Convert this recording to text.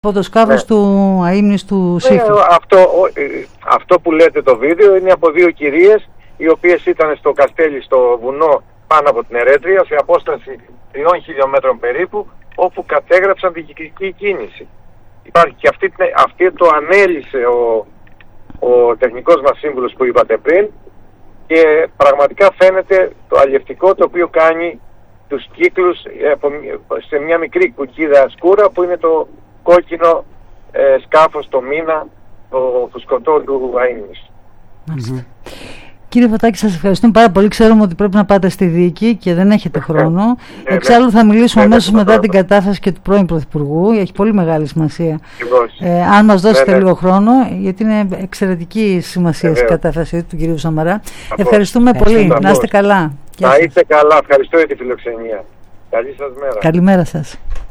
Από το σκάφος του αείμνης του Σύφη. Αυτό που λέτε το βίντεο είναι από δύο κυρίες οι οποίες ήταν στο Καστέλι, στο βουνό πάνω από την Ερέτρια, σε απόσταση 3 χιλιόμετρων περίπου, όπου κατέγραψαν την κυκλική κίνηση. Υπάρχει και αυτή το ανέλησε ο τεχνικός μας σύμβουλος που είπατε πριν, και πραγματικά φαίνεται το αλλιευτικό το οποίο κάνει τους κύκλους σε μια μικρή κουκκίδα σκούρα που είναι το κόκκινο σκάφος, το Μίνα, το φουσκωτό του αείμνης. Κύριε Φωτάκη, σας ευχαριστούμε πάρα πολύ. Ξέρουμε ότι πρέπει να πάτε στη δίκη και δεν έχετε χρόνο. Εξάλλου θα μιλήσουμε αμέσως μετά την κατάθεση και του πρώην Πρωθυπουργού. Έχει πολύ μεγάλη σημασία. Αν μας δώσετε λίγο χρόνο, γιατί είναι εξαιρετική σημασία η κατάθεση του κυρίου Σαμαρά. Ευχαριστούμε πολύ. Να είστε καλά. Να είστε καλά. Ευχαριστώ για τη φιλοξενία. Καλή σας μέρα. Καλημέρα σας.